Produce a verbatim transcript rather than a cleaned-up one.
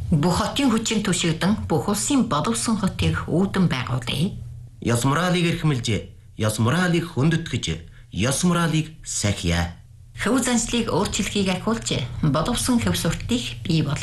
Бүх хотын хүчин түшигдэн бүх улсын боловсон хотыг үүдэн байгуулъя. Ёс моралыг эрхэмлж, ёс моралыг хүндэтгэж, ёс моралыг сахиа. Хөв заншлыг өөрчлөхийг ахиулж, боловсон хөв суртыг бий бол.